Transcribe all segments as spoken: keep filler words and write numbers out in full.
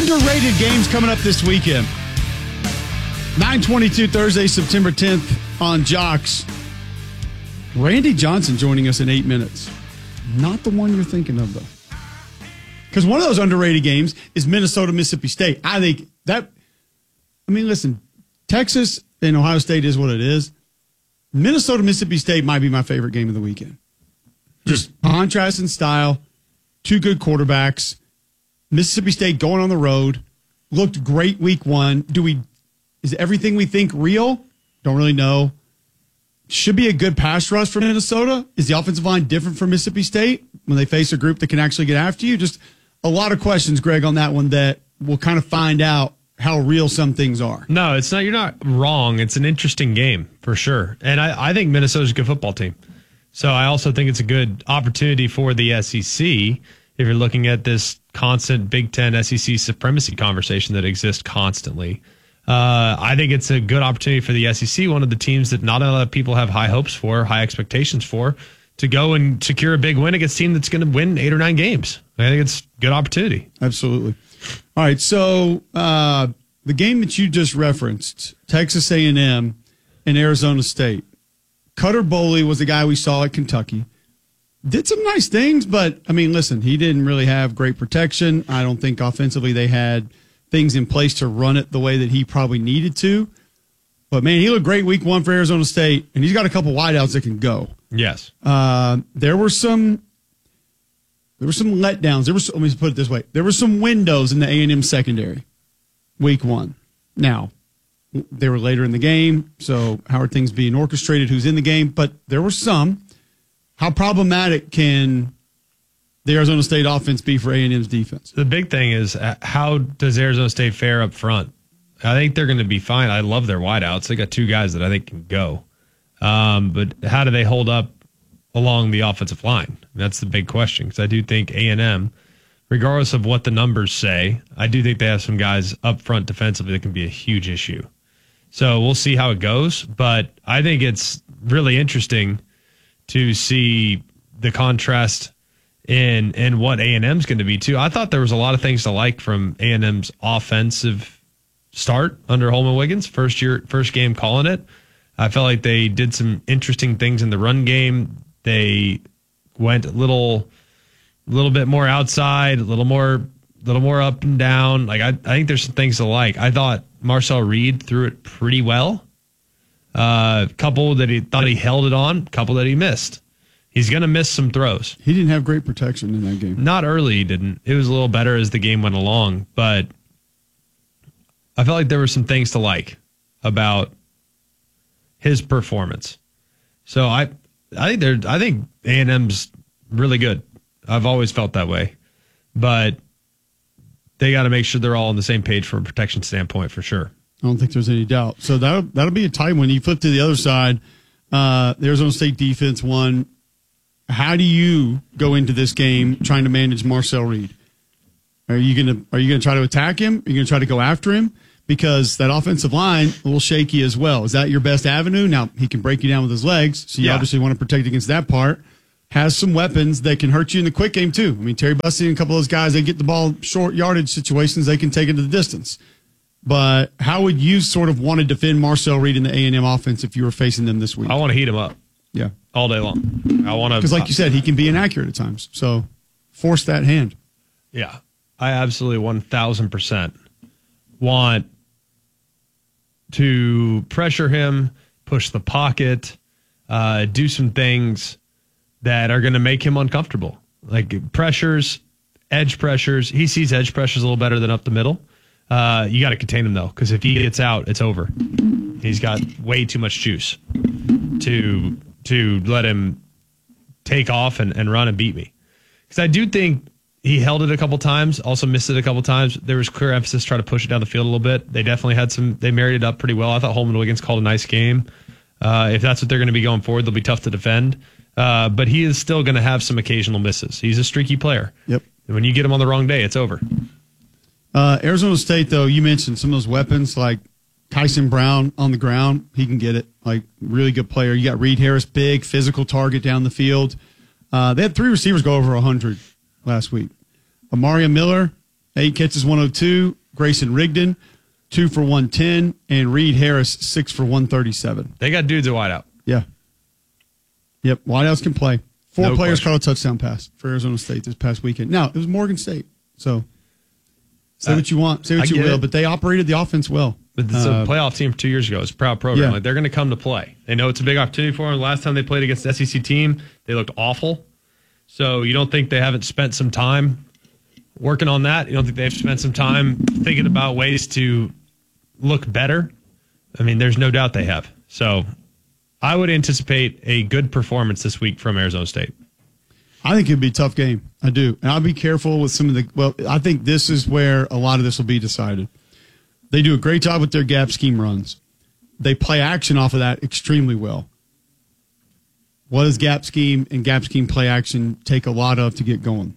Underrated games coming up this weekend. nine twenty-two Thursday, September tenth on Jocks. Randy Johnson joining us in eight minutes. Not the one you're thinking of, though. Because one of those underrated games is Minnesota, Mississippi State. I think that, I mean, listen, Texas and Ohio State is what it is. Minnesota, Mississippi State might be my favorite game of the weekend. Just contrast in style, two good quarterbacks. Mississippi State going on the road, looked great week one. Do we, is everything we think real? Don't really know. Should be a good pass rush for Minnesota. Is the offensive line different from Mississippi State when they face a group that can actually get after you? Just a lot of questions, Greg, on that one that we'll kind of find out how real some things are. No, it's not. You're not wrong. It's an interesting game for sure. And I, I think Minnesota's a good football team. So I also think it's a good opportunity for the S E C if you're looking at this constant Big Ten S E C supremacy conversation that exists constantly. Uh, I think it's a good opportunity for the S E C, one of the teams that not a lot of people have high hopes for, high expectations for, to go and secure a big win against a team that's going to win eight or nine games. I think it's a good opportunity. Absolutely. All right, so uh, the game that you just referenced, Texas A and M and Arizona State. Cutter Boley was the guy we saw at Kentucky. Did some nice things, but, I mean, listen, he didn't really have great protection. I don't think offensively they had things in place to run it the way that he probably needed to. But, man, he looked great week one for Arizona State, and he's got a couple wideouts that can go. Yes. Uh, there were some there were some letdowns. There was, let me put it this way. There were some windows in the A and M secondary week one. Now, they were later in the game, so how are things being orchestrated, who's in the game? But there were some. How problematic can the Arizona State offense be for A and M's defense? The big thing is, uh, how does Arizona State fare up front? I think they're going to be fine. I love their wideouts. They got two guys that I think can go. Um, but how do they hold up along the offensive line? That's the big question, because I do think A and M, regardless of what the numbers say, I do think they have some guys up front defensively that can be a huge issue. So we'll see how it goes. But I think it's really interesting to see the contrast in in what A and M's going to be too. I thought there was a lot of things to like from A and M's offensive start under Holman Wiggins, first year, first game calling it. I felt like they did some interesting things in the run game. They went a little, little bit more outside, a little more, little more up and down. Like I, I think there's some things to like. I thought Marcel Reed threw it pretty well. A uh, couple that he thought he held it on, couple that he missed. He's going to miss some throws. He didn't have great protection in that game. Not early, he didn't. It was a little better as the game went along, but I felt like there were some things to like about his performance. So I, I think they're, I think A and M's really good. I've always felt that way, but they got to make sure they're all on the same page from a protection standpoint for sure. I don't think there's any doubt. So that'll, that'll be a tight one. You flip to the other side. Uh, the Arizona State defense won. How do you go into this game trying to manage Marcel Reed? Are you gonna Are you gonna try to attack him? Are you gonna try to go after him? Because that offensive line a little shaky as well. Is that your best avenue? Now he can break you down with his legs, so you yeah. obviously want to protect against that part. Has some weapons that can hurt you in the quick game too. I mean, Terry Bussey and a couple of those guys, they get the ball short yardage situations, they can take it to the distance. But how would you sort of want to defend Marcel Reed in the A and M offense if you were facing them this week? I want to heat him up. Yeah. All day long. I want to. Because like you said, he can be inaccurate at times. So force that hand. Yeah. I absolutely one thousand percent want to pressure him, push the pocket, uh, do some things that are going to make him uncomfortable. Like pressures, edge pressures. He sees edge pressures a little better than up the middle. Uh, you got to contain him, though, because if he gets out, it's over. He's got way too much juice to to let him take off and, and run and beat me. Because I do think he held it a couple times, also missed it a couple times. There was clear emphasis to try to push it down the field a little bit. They definitely had some, they married it up pretty well. I thought Holman Wiggins called a nice game. Uh, if that's what they're going to be going forward, they'll be tough to defend. Uh, but he is still going to have some occasional misses. He's a streaky player. Yep. And when you get him on the wrong day, it's over. Uh, Arizona State, though, you mentioned some of those weapons like Tyson Brown on the ground. He can get it. Like, really good player. You got Reed Harris, big, physical target down the field. Uh, they had three receivers go over one hundred last week. Amari Miller, eight catches, one oh two. Grayson Rigdon, two for one ten. And Reed Harris, six for one thirty-seven. They got dudes at wideout. Yeah. Yep, wideouts can play. Four No players question. caught a touchdown pass for Arizona State this past weekend. Now, it was Morgan State, so say Uh, what you want, say what I you get will, it. but they operated the offense well. But it's Uh, a playoff team from two years ago. It's a proud program. Yeah. Like they're going to come to play. They know it's a big opportunity for them. Last time they played against the S E C team, they looked awful. So you don't think they haven't spent some time working on that? You don't think they've spent some time thinking about ways to look better? I mean, there's no doubt they have. So I would anticipate a good performance this week from Arizona State. I think it'd be a tough game. I do. And I'll be careful with some of the, well, I think this is where a lot of this will be decided. They do a great job with their gap scheme runs. They play action off of that extremely well. What does gap scheme and gap scheme play action take a lot of to get going?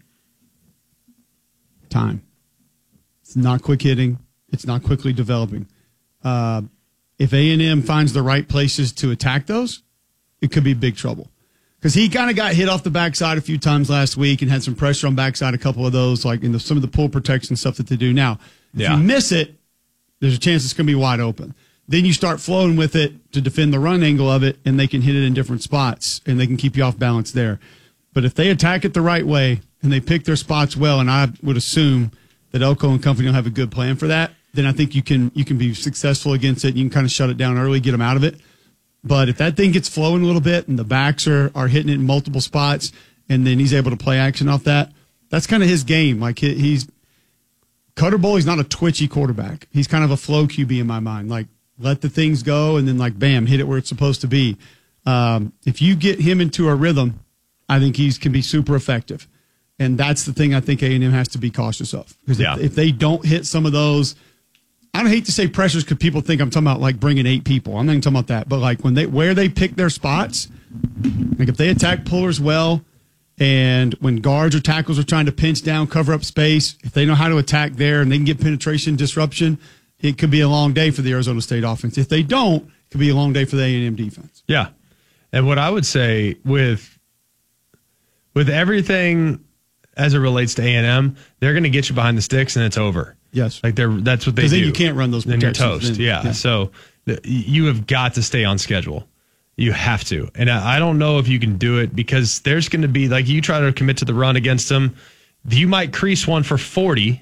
Time. It's not quick hitting. It's not quickly developing. Uh, if A and M finds the right places to attack those, it could be big trouble. Because he kind of got hit off the backside a few times last week and had some pressure on backside, a couple of those, like in the, some of the pull protection stuff that they do. Now, if Yeah. you miss it, there's a chance it's going to be wide open. Then you start flowing with it to defend the run angle of it, and they can hit it in different spots, and they can keep you off balance there. But if they attack it the right way and they pick their spots well, and I would assume that Elko and company will have a good plan for that, then I think you can you can be successful against it. You can kind of shut it down early, get them out of it. But if that thing gets flowing a little bit and the backs are, are hitting it in multiple spots, and then he's able to play action off that, that's kind of his game. Like he, he's Cutter Bowl, he's not a twitchy quarterback. He's kind of a flow Q B in my mind. Like, let the things go and then, like, bam, hit it where it's supposed to be. Um, if you get him into a rhythm, I think he can be super effective. And that's the thing I think A and M has to be cautious of. Because Yeah. if, if they don't hit some of those, I don't hate to say pressures because people think I'm talking about, like, bringing eight people. I'm not even talking about that. But, like, when they where they pick their spots, like, if they attack pullers well, and when guards or tackles are trying to pinch down, cover up space, if they know how to attack there and they can get penetration, disruption, it could be a long day for the Arizona State offense. If they don't, it could be a long day for the A and M defense. Yeah. And what I would say with with everything as it relates to A and M, they're going to get you behind the sticks and it's over. Yes. Like they're that's what they do. Because then you can't run those Then you're protections. toast. Then- yeah. yeah. So th- you have got to stay on schedule. You have to. And I I don't know if you can do it because there's going to be, like, you try to commit to the run against them. You might crease one for forty,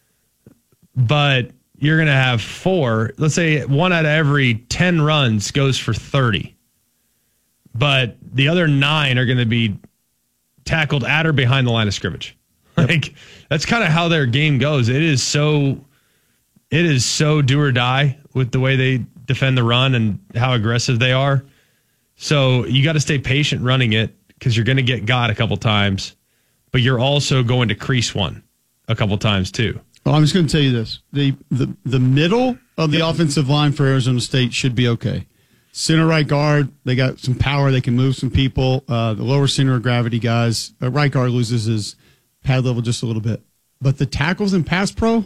but you're going to have four. Let's say one out of every ten runs goes for thirty. But the other nine are going to be tackled at or behind the line of scrimmage. Like, that's kind of how their game goes. It is so, it is so do or die with the way they defend the run and how aggressive they are. So you got to stay patient running it because you're going to get got a couple times, but you're also going to crease one a couple times too. Well, I'm just going to tell you this. The, the, the middle of the offensive line for Arizona State should be okay. Center right guard, they got some power. They can move some people. Uh, the lower center of gravity guys, uh, right guard loses his pad level just a little bit. But the tackles and pass pro,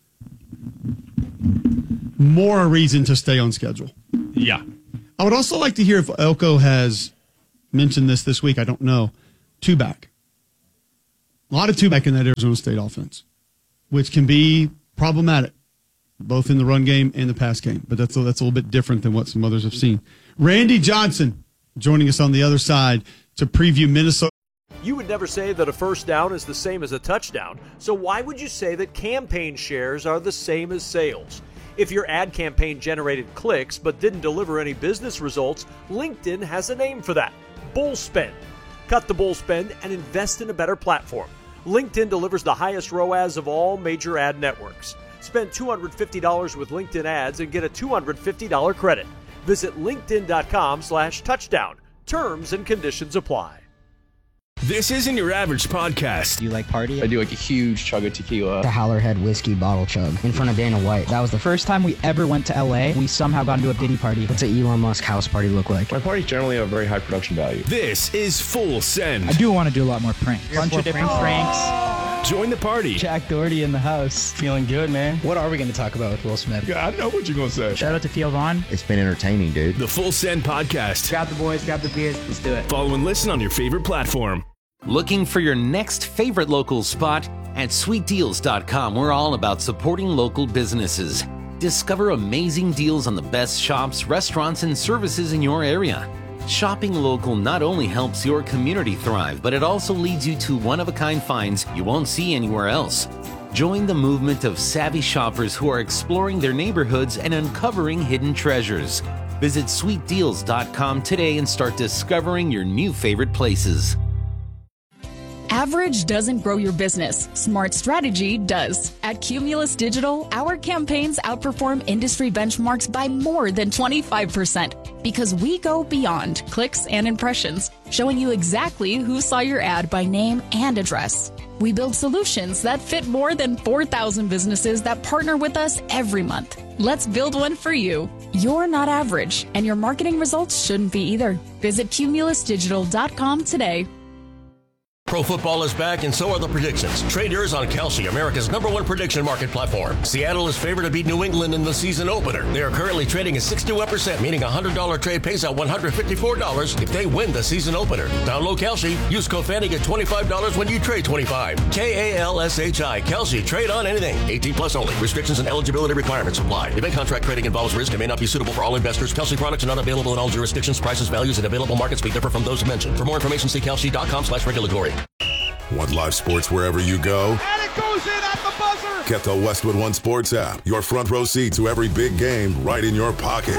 more a reason to stay on schedule. Yeah. I would also like to hear if Elko has mentioned this this week. I don't know. Two back. A lot of two back in that Arizona State offense, which can be problematic, both in the run game and the pass game. But that's a, that's a little bit different than what some others have seen. Randy Johnson joining us on the other side to preview Minnesota. You would never say that a first down is the same as a touchdown, so why would you say that campaign shares are the same as sales? If your ad campaign generated clicks but didn't deliver any business results, LinkedIn has a name for that: bull spend. Cut the bull spend and invest in a better platform. LinkedIn delivers the highest R O A S of all major ad networks. Spend two hundred fifty dollars with LinkedIn ads and get a two hundred fifty dollars credit. Visit linkedin.com slash touchdown. Terms and conditions apply. This isn't your average podcast. Do you like party? I do like a huge chug of tequila. The Howlerhead whiskey bottle chug in front of Dana White. That was the First time we ever went to L A, we somehow got into a Diddy party. What's an Elon Musk house party look like? My parties generally have very high production value. This is Full Send. I do want to do a lot more pranks. Bunch of different pranks. Join the party. Jack Doherty in the house. Feeling good, man. What are we going to talk about with Will Smith? Yeah, I know what you're going to say. Shout out to Theo Vaughn. It's been entertaining, dude. The Full Send podcast. Grab the boys, grab the beers, let's do it. Follow and listen on your favorite platform. Looking for your next favorite local spot? At sweet deals dot com, we're all about supporting local businesses. Discover amazing deals on the best shops, restaurants, and services in your area. Shopping local not only helps your community thrive, but it also leads you to one-of-a-kind finds you won't see anywhere else. Join the movement of savvy shoppers who are exploring their neighborhoods and uncovering hidden treasures. Visit sweet deals dot com today and start discovering your new favorite places. Average doesn't grow your business. Smart strategy does. At Cumulus Digital, our campaigns outperform industry benchmarks by more than twenty-five percent because we go beyond clicks and impressions, showing you exactly who saw your ad by name and address. We build solutions that fit more than four thousand businesses that partner with us every month. Let's build one for you. You're not average, and your marketing results shouldn't be either. Visit cumulus digital dot com today. Pro football is back, and so are the predictions. Trade yours on Kalshi, America's number one prediction market platform. Seattle is favored to beat New England in the season opener. They are currently trading at sixty-one percent, meaning a one hundred dollars trade pays out one hundred fifty-four dollars if they win the season opener. Download Kalshi. Use code Fanny, get twenty-five dollars when you trade twenty-five. K A L S H I. Kalshi. Trade on anything. eighteen plus only. Restrictions and eligibility requirements apply. Event contract trading involves risk and may not be suitable for all investors. Kalshi products are not available in all jurisdictions. Prices, values, and available markets may differ from those mentioned. For more information, see kalshi dot com slash regulatory. Want live sports wherever you go? And it goes in at the buzzer! Get the Westwood One Sports app. Your front row seat to every big game right in your pocket.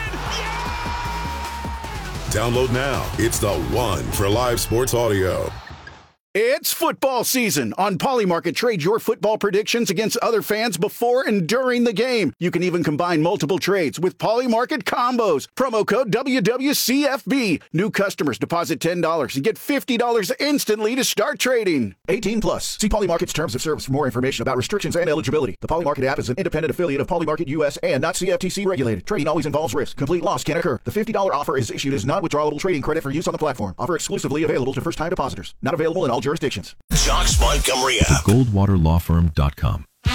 Download now. It's the one for live sports audio. It's football season. On Polymarket, trade your football predictions against other fans before and during the game. You can even combine multiple trades with Polymarket combos. Promo code W W C F B. New customers deposit ten dollars and get fifty dollars instantly to start trading. eighteen plus. See Polymarket's terms of service for more information about restrictions and eligibility. The Polymarket app is an independent affiliate of Polymarket U S and not C F T C regulated. Trading always involves risk. Complete loss can occur. The fifty dollars offer is issued as non-withdrawable trading credit for use on the platform. Offer exclusively available to first-time depositors. Not available in all jurisdictions. Jocks Montgomery app. goldwater law firm dot com. All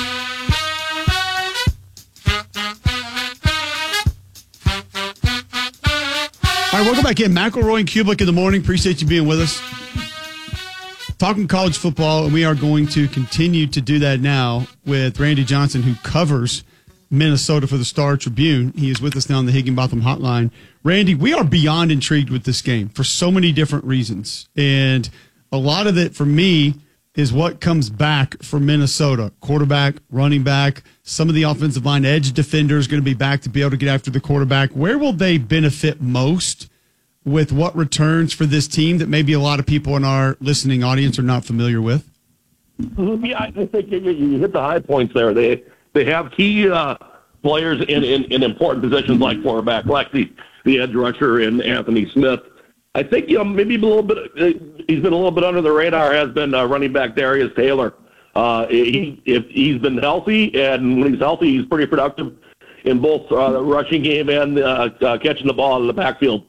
right, welcome back in. McElroy and Kubik in the morning. Appreciate you being with us. Talking college football, and we are going to continue to do that now with Randy Johnson, who covers Minnesota for the Star Tribune. He is with us now on the Higginbotham Hotline. Randy, we are beyond intrigued with this game for so many different reasons. And a lot of it, for me, is what comes back for Minnesota. Quarterback, running back, some of the offensive line edge defenders going to be back to be able to get after the quarterback. Where will they benefit most with what returns for this team that maybe a lot of people in our listening audience are not familiar with? Yeah, I think you, you hit the high points there. They they have key uh, players in, in, in important positions like quarterback, like the, the edge rusher and Anthony Smith. I think, you know, maybe a little bit, uh, he's been a little bit under the radar, has been uh, running back Darius Taylor. Uh, he, if he's been healthy, and when he's healthy, he's pretty productive in both uh, the rushing game and uh, uh, catching the ball in the backfield.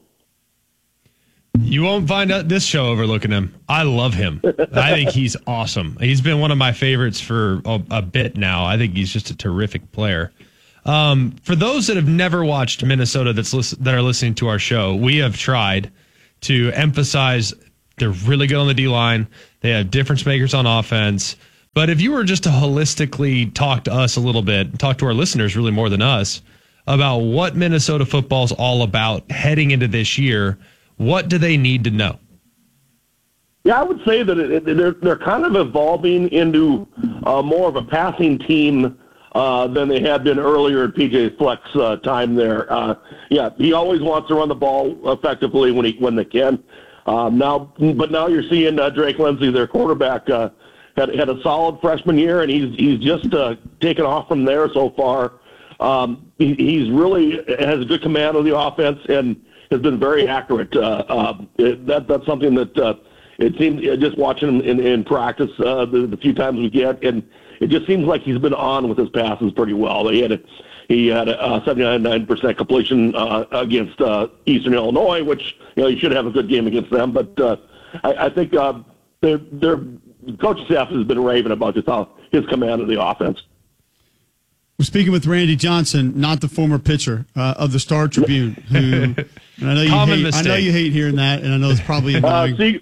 You won't find out this show overlooking him. I love him. I think he's awesome. He's been one of my favorites for a, a bit now. I think he's just a terrific player. Um, for those that have never watched Minnesota that's listen, that are listening to our show, we have tried to emphasize they're really good on the D-line. They have difference makers on offense. But if you were just to holistically talk to us a little bit, talk to our listeners really more than us, about what Minnesota football is all about heading into this year, what do they need to know? Yeah, I would say that it, it, they're, they're kind of evolving into uh, more of a passing team Uh, than they had been earlier in P J Fleck's uh, time there. Uh, yeah, he always wants to run the ball effectively when he when they can. Um, now, but now you're seeing uh, Drake Lindsey, their quarterback, uh, had had a solid freshman year, and he's he's just uh, taken off from there so far. Um, he, he's really has a good command of the offense and has been very accurate. Uh, uh, it, that that's something that uh, it seems just watching him in, in practice uh, the, the few times we get and. It just seems like he's been on with his passes pretty well. He had a, he had a seventy-nine percent completion uh, against uh, Eastern Illinois, which you know he should have a good game against them. But uh, I, I think uh, their their coaching staff has been raving about just how his command of the offense. We're speaking with Randy Johnson, not the former pitcher uh, of the Star Tribune. Who and I know you Common hate. mistake. I know you hate hearing that, and I know it's probably annoying. Uh, see,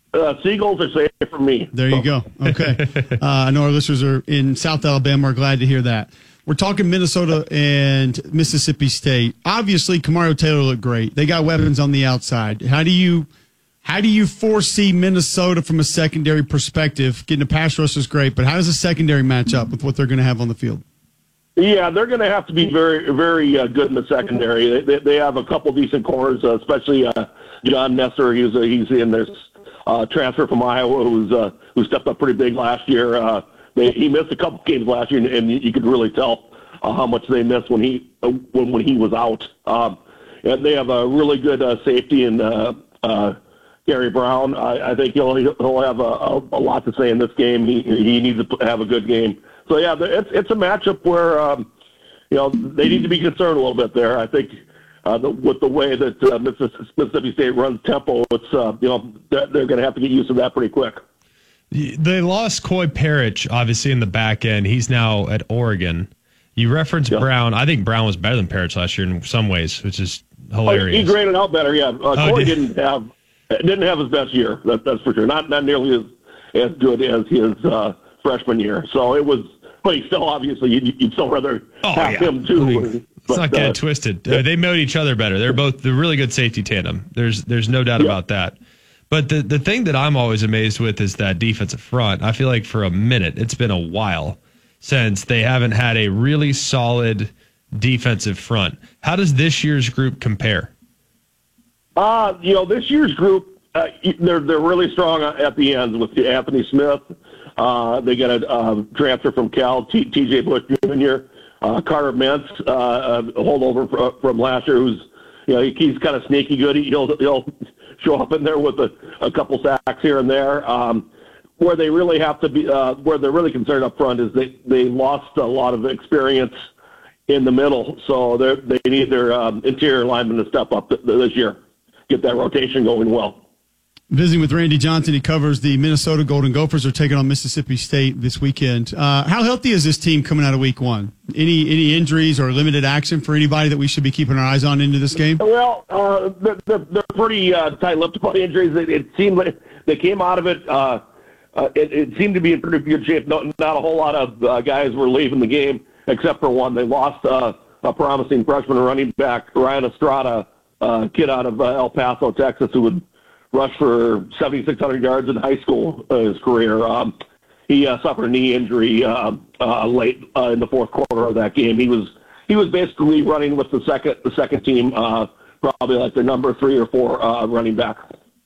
Uh, Seagulls are safe from me. There you go. Okay. uh, I know our listeners are in South Alabama are glad to hear that. We're talking Minnesota and Mississippi State. Obviously, Kamario Taylor looked great. They got weapons on the outside. How do you how do you foresee Minnesota from a secondary perspective? Getting a pass rush is great, but how does the secondary match up with what they're going to have on the field? Yeah, they're going to have to be very, very uh, good in the secondary. They, they, they have a couple decent corners, uh, especially uh, John Messer. He's uh, he's in this uh, transfer from Iowa, who's uh, who stepped up pretty big last year. Uh, they, he missed a couple games last year, and, and you could really tell uh, how much they missed when he uh, when when he was out. Um, and they have a really good uh, safety in uh, uh, Gary Brown. I, I think he'll he'll have a, a, a lot to say in this game. He he needs to have a good game. So yeah, it's it's a matchup where um, you know they need to be concerned a little bit there. I think uh, the, with the way that uh, Mississippi State runs tempo, it's uh, you know they're, they're going to have to get used to that pretty quick. They lost Coy Parrish, obviously in the back end. He's now at Oregon. You referenced yeah. Brown. I think Brown was better than Parrish last year in some ways, which is hilarious. Oh, he graded out better. Yeah, uh, oh, Coy did. didn't have didn't have his best year. That, that's for sure. Not not nearly as as good as his uh, freshman year. So it was. But he still, obviously, you'd, you'd still rather oh, have yeah. him, too. I mean, but, it's not getting uh, twisted. Uh, they mowed each other better. They're both the really good safety tandem. There's there's no doubt yeah. about that. But the, the thing that I'm always amazed with is that defensive front. I feel like for a minute, it's been a while since they haven't had a really solid defensive front. How does this year's group compare? Uh, you know, this year's group, uh, they're, they're really strong at the ends with Anthony Smith. Uh, they got a uh, transfer from Cal, T J Bush Junior Uh, Carter Mentz, uh, a holdover from, from last year, who's, you know, he, he's kind of sneaky good. He'll, he'll show up in there with a, a couple sacks here and there. Um, where they really have to be, uh, where they're really concerned up front is they, they lost a lot of experience in the middle. So they they need their um, interior linemen to step up th- this year, get that rotation going well. Visiting with Randy Johnson, he covers the Minnesota Golden Gophers. They're taking on Mississippi State this weekend. Uh, how healthy is this team coming out of week one? Any any injuries or limited action for anybody that we should be keeping our eyes on into this game? Well, uh, they're, they're, they're pretty uh, tight-lipped about injuries. It, it seemed like they came out of it. Uh, uh, it, it seemed to be in pretty good shape. No, not a whole lot of uh, guys were leaving the game except for one. They lost uh, a promising freshman running back, Ryan Estrada, uh, kid out of uh, El Paso, Texas, who would rush for seventy-six hundred yards in high school uh, his career. Um, he uh, suffered a knee injury uh, uh, late uh, in the fourth quarter of that game. He was he was basically running with the second the second team, uh, probably like the number three or four uh, running back.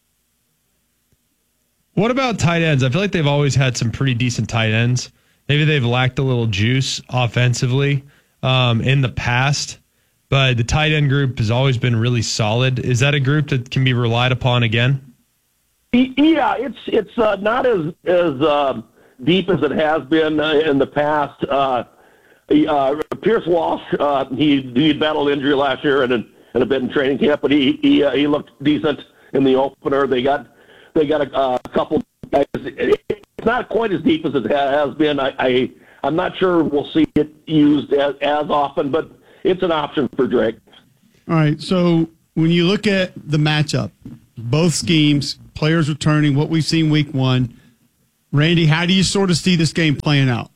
What about tight ends? I feel like they've always had some pretty decent tight ends. Maybe they've lacked a little juice offensively um, in the past. But the tight end group has always been really solid. Is that a group that can be relied upon again? Yeah, it's it's uh, not as as uh, deep as it has been uh, in the past. Uh, uh, Pierce Walsh, uh, he he battled injury last year and, and a bit in training camp, but he he uh, he looked decent in the opener. They got they got a, a couple guys. It's not quite as deep as it has been. I, I I'm not sure we'll see it used as, as often, but it's an option for Drake. All right, so when you look at the matchup, both schemes, players returning, what we've seen week one, Randy, how do you sort of see this game playing out?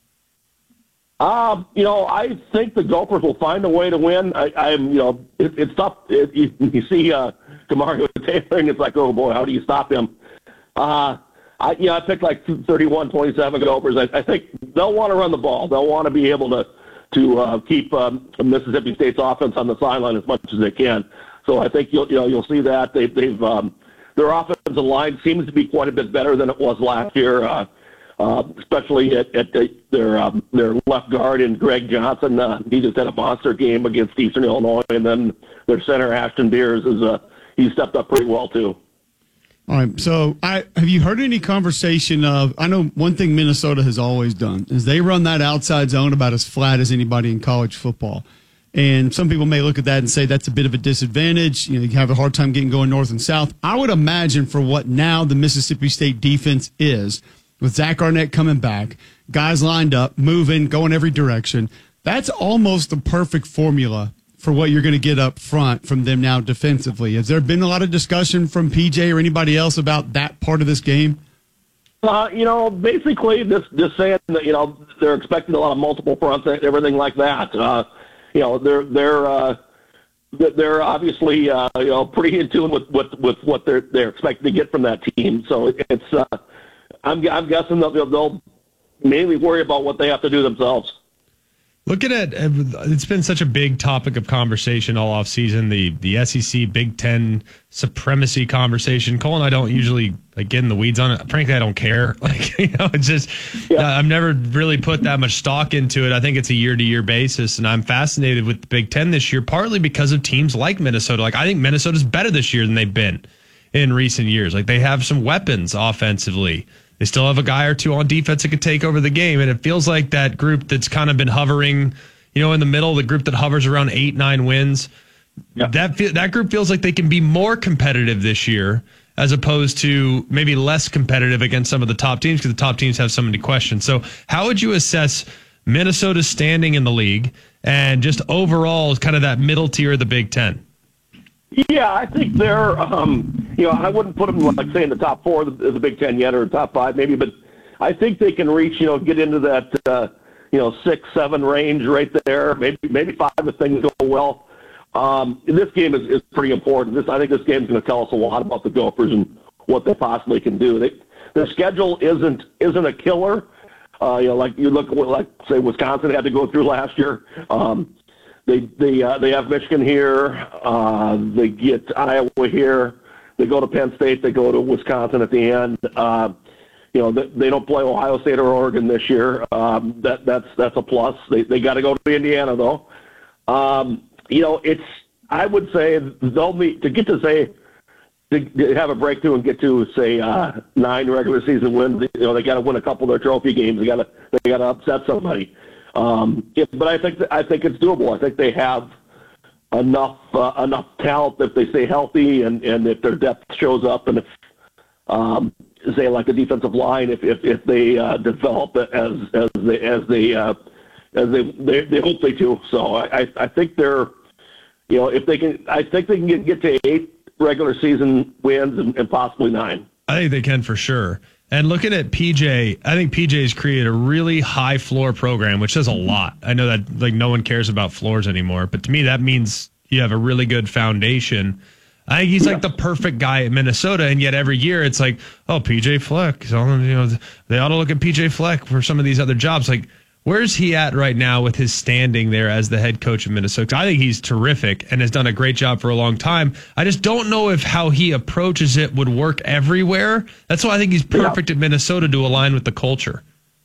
Um, you know, I think the Gophers will find a way to win. I, I'm, you know, it, it's tough. It, you, you see uh, Kamario Taylor, and it's like, oh, boy, how do you stop him? Uh, I, you know, I picked like thirty-one twenty-seven Gophers. I, I think they'll want to run the ball. They'll want to be able to to uh, keep um, Mississippi State's offense on the sideline as much as they can. So I think you'll you know you'll see that they, they've um, their offensive line seems to be quite a bit better than it was last year, uh, uh, especially at, at the, their um, their left guard in Greg Johnson. Uh, he just had a monster game against Eastern Illinois, and then their center Ashton Beers is uh, he stepped up pretty well too. All right, so I, have you heard any conversation of, I know one thing Minnesota has always done is they run that outside zone about as flat as anybody in college football. And some people may look at that and say that's a bit of a disadvantage. You know, you have a hard time getting going north and south. I would imagine for what now the Mississippi State defense is, with Zach Arnett coming back, guys lined up, moving, going every direction, that's almost the perfect formula for what you're going to get up front from them now defensively. Has there been a lot of discussion from P J or anybody else about that part of this game? Uh, you know, basically just, just saying that, you know, they're expecting a lot of multiple fronts, everything like that. Uh, you know, they're, they're, uh, they're obviously, uh, you know, pretty in tune with, with, with what they're, they're expecting to get from that team. So it's, uh, I'm, I'm guessing they'll, they'll mainly worry about what they have to do themselves. Looking at, it's been such a big topic of conversation all off season, the the S E C Big Ten supremacy conversation. Cole and I don't usually like get in the weeds on it. Frankly, I don't care. Like, you know, it's just, yeah. I've never really put that much stock into it. I think it's a year to year basis, and I'm fascinated with the Big Ten this year, partly because of teams like Minnesota. Like, I think Minnesota's better this year than they've been in recent years. Like, they have some weapons offensively. They still have a guy or two on defense that could take over the game. And it feels like that group that's kind of been hovering, you know, in the middle, the group that hovers around eight, nine wins, yeah. that that group feels like they can be more competitive this year as opposed to maybe less competitive against some of the top teams because the top teams have so many questions. So how would you assess Minnesota's standing in the league and just overall kind of that middle tier of the Big Ten? Yeah, I think they're, um, you know, I wouldn't put them, like, say, in the top four of the, of the Big Ten yet or top five maybe, but I think they can reach, you know, get into that, uh, you know, six, seven range right there, maybe maybe five if things go well. Um, this game is, is pretty important. This I think this game is going to tell us a lot about the Gophers and what they possibly can do. They, their schedule isn't isn't a killer. Uh, you know, like you look, like, say, Wisconsin had to go through last year. Um They they uh, they have Michigan here. Uh, they get Iowa here. They go to Penn State. They go to Wisconsin at the end. Uh, you know they, they don't play Ohio State or Oregon this year. Um, that that's that's a plus. They they got to go to Indiana though. Um, you know it's I would say they'll meet to get to say to, to have a breakthrough and get to say uh, nine regular season wins. You know they got to win a couple of their trophy games. They got to they got to upset somebody. Um, if, but I think I think it's doable. I think they have enough uh, enough talent if they stay healthy and, and if their depth shows up and if um, say like the defensive line if if, if they uh, develop as as they as they uh, as they, they they hope they do. So I, I think they're you know if they can I think they can get, get to eight regular season wins and, and possibly nine. I think they can for sure. And looking at P J, I think P J's created a really high floor program, which says a lot. I know that like no one cares about floors anymore, but to me that means you have a really good foundation. I think he's like the perfect guy at Minnesota, and yet every year it's like, oh, P J Fleck. So, you know, they ought to look at P J Fleck for some of these other jobs. Like, where's he at right now with his standing there as the head coach of Minnesota? I think he's terrific and has done a great job for a long time. I just don't know if how he approaches it would work everywhere. That's why I think he's perfect yeah. at Minnesota to align with the culture.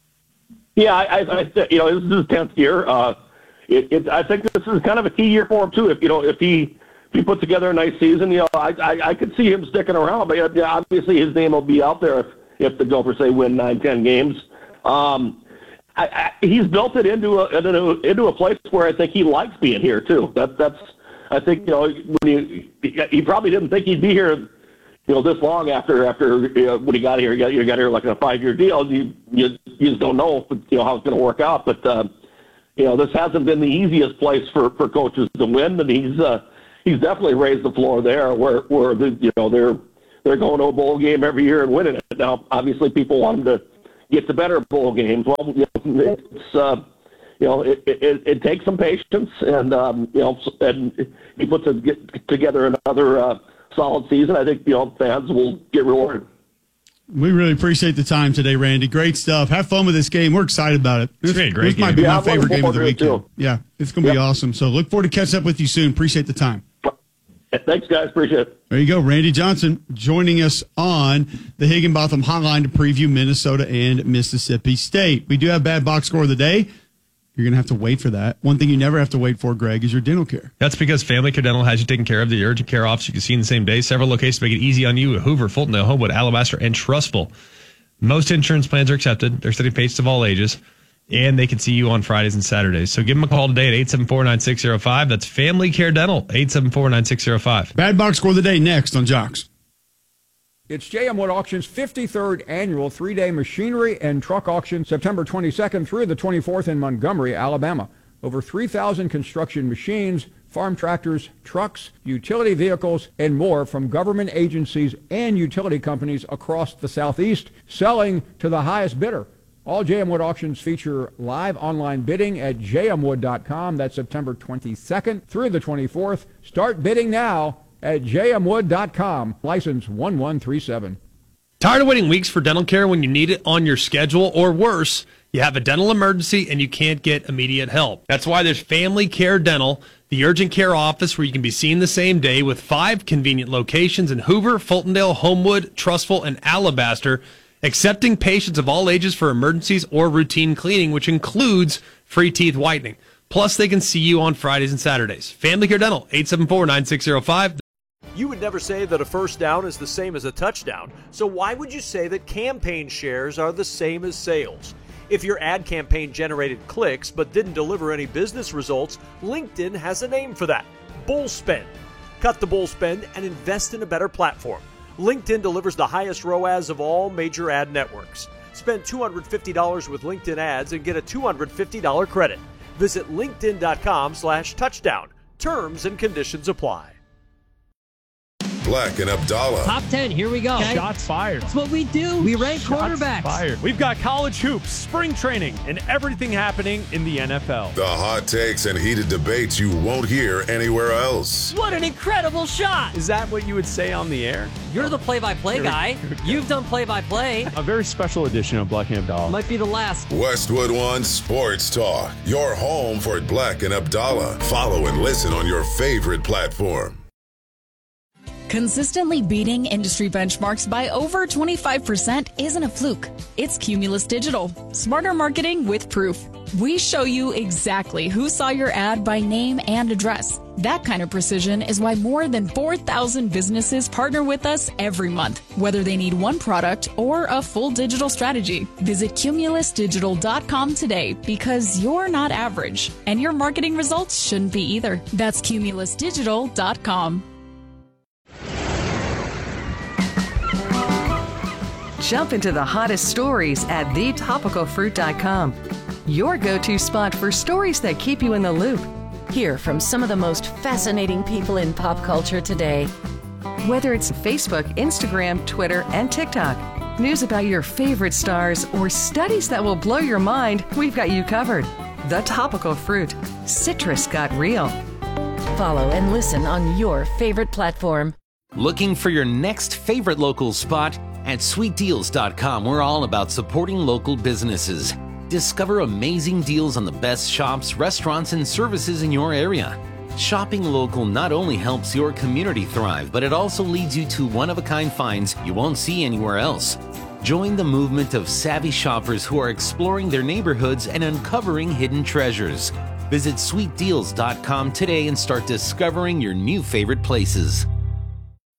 Yeah, I, I, I you know, this is his tenth year. Uh, it, it, I think this is kind of a key year for him too. If you know, if he if he put together a nice season, you know, I I, I could see him sticking around. But yeah, obviously his name will be out there if, if the Gophers say win nine, ten games. Um, I, I, he's built it into a, into a into a place where I think he likes being here too. That that's I think you know when he he probably didn't think he'd be here, you know, this long after after you know, when he got here. He got, he got here like in a five year deal. You, you you just don't know you know how it's going to work out. But uh, you know this hasn't been the easiest place for, for coaches to win, and he's uh, he's definitely raised the floor there where where the, you know they're they're going to a bowl game every year and winning it. Now obviously people want him to get to better bowl games. Well, you know, it's uh, you know it, it, it takes some patience, and um, you know, and he puts a, get together another uh, solid season. I think you know fans will get rewarded. We really appreciate the time today, Randy. Great stuff. Have fun with this game. We're excited about it. This, great, great this might game. be yeah, my favorite game of the weekend. Too. Yeah, it's going to be yep. awesome. So look forward to catching up with you soon. Appreciate the time. Thanks, guys. Appreciate it. There you go. Randy Johnson joining us on the Higginbotham Hotline to preview Minnesota and Mississippi State. We do have bad box score of the day. You're going to have to wait for that. One thing you never have to wait for, Greg, is your dental care. That's because Family Care Dental has you taken care of. The urgent care office you can see in the same day. Several locations make it easy on you at Hoover, Fulton, Homewood, Alabaster, and Trustful. Most insurance plans are accepted. They're studying patients of all ages. And they can see you on Fridays and Saturdays. So give them a call today at eight seven four, nine six zero five. That's Family Care Dental, eight seven four, nine six zero five. Bad box score of the day next on Jocks. It's J M Wood Auction's fifty-third annual three-day machinery and truck auction, September twenty-second through the twenty-fourth in Montgomery, Alabama. Over three thousand construction machines, farm tractors, trucks, utility vehicles, and more from government agencies and utility companies across the Southeast, selling to the highest bidder. All J M Wood auctions feature live online bidding at j m wood dot com. That's September twenty-second through the twenty-fourth. Start bidding now at j m wood dot com. License one one three seven. Tired of waiting weeks for dental care when you need it on your schedule, or worse, you have a dental emergency and you can't get immediate help? That's why there's Family Care Dental, the urgent care office where you can be seen the same day, with five convenient locations in Hoover, Fultondale, Homewood, Trussville, and Alabaster, accepting patients of all ages for emergencies or routine cleaning, which includes free teeth whitening. Plus, they can see you on Fridays and Saturdays. Family Care Dental, eight seven four, nine six zero five. You would never say that a first down is the same as a touchdown, so why would you say that campaign shares are the same as sales? If your ad campaign generated clicks but didn't deliver any business results, LinkedIn has a name for that: bull spend. Cut the bull spend and invest in a better platform. LinkedIn delivers the highest R O A S of all major ad networks. Spend two hundred fifty dollars with LinkedIn ads and get a two hundred fifty dollars credit. Visit linkedin.com slash touchdown. Terms and conditions apply. Black and Abdallah. Top ten, here we go. Okay. Shots fired. That's what we do. We rank Shots quarterbacks. Fired. We've got college hoops, spring training, and everything happening in the N F L. The hot takes and heated debates you won't hear anywhere else. What an incredible shot. Is that what you would say on the air? You're the play-by-play guy. You've done play-by-play. A very special edition of Black and Abdallah. Might be the last. Westwood One Sports Talk. Your home for Black and Abdallah. Follow and listen on your favorite platform. Consistently beating industry benchmarks by over twenty-five percent isn't a fluke. It's Cumulus Digital. Smarter marketing with proof. We show you exactly who saw your ad by name and address. That kind of precision is why more than four thousand businesses partner with us every month, whether they need one product or a full digital strategy. Visit cumulus digital dot com today, because you're not average, and your marketing results shouldn't be either. That's cumulus digital dot com. Jump into the hottest stories at the topical fruit dot com. Your go-to spot for stories that keep you in the loop. Hear from some of the most fascinating people in pop culture today. Whether it's Facebook, Instagram, Twitter, and TikTok, news about your favorite stars, or studies that will blow your mind, we've got you covered. The Topical Fruit. Citrus got real. Follow and listen on your favorite platform. Looking for your next favorite local spot? At sweet deals dot com, we're all about supporting local businesses. Discover amazing deals on the best shops, restaurants, and services in your area. Shopping local not only helps your community thrive, but it also leads you to one-of-a-kind finds you won't see anywhere else. Join the movement of savvy shoppers who are exploring their neighborhoods and uncovering hidden treasures. Visit sweet deals dot com today and start discovering your new favorite places.